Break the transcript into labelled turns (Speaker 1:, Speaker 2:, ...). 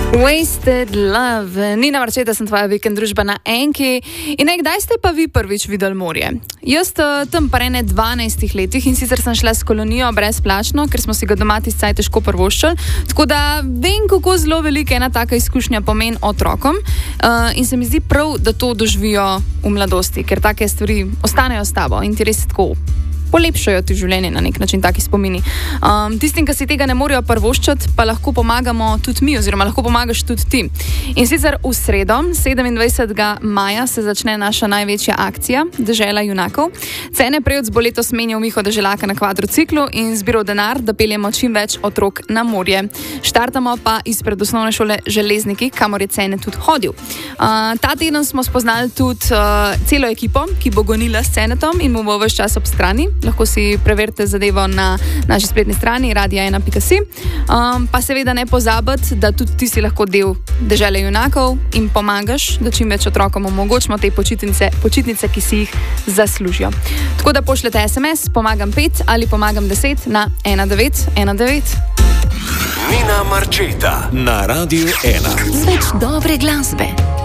Speaker 1: Wasted Love. Nina Marčeta, sem tvoja vikend družba na Enki. In kdaj ste pa vi prvič videli morje? Jaz tam parene 12 letih in sicer sem šla s kolonijo brezplačno, ker smo si ga doma tiscaj težko prvoščali. Tako da vem, kako zelo velika ena taka izkušnja pomeni otrokom. In se mi zdi prav, da to doživijo v mladosti, ker take stvari ostanejo s tabo in ti res tako polepšajo ti življenje na nek način, taki spomini. Tistim, ki si tega ne morejo prvoščati, pa lahko pomagamo tudi mi, oziroma lahko pomagaš tudi ti. In sicer v sredo, 27. maja, se začne naša največja akcija, Dežela junakov. Cene prejec bo letos menjal Miho Deželaka na kvadrociklu in zbiral denar, da peljemo čim več otrok na morje. Štartamo pa izpred osnovne šole Železniki, kamor je Cene tudi hodil. Ta teden smo spoznali tudi celo ekipo, ki bo gonila s Cenetom in mu bo ves čas ob strani. Lahko si preverite zadevo na naši spletni strani radio1.si. Pa seveda ne pozabiti, da tudi ti si lahko del Dežele junakov in pomagaš, da čim več otrokom omogočimo te počitnice, ki si jih zaslužijo. Tako da pošljete SMS, pomagam 5 ali pomagam 10 na 1919.
Speaker 2: Nina Marčeta na Radio 1.
Speaker 3: Več dobre glasbe.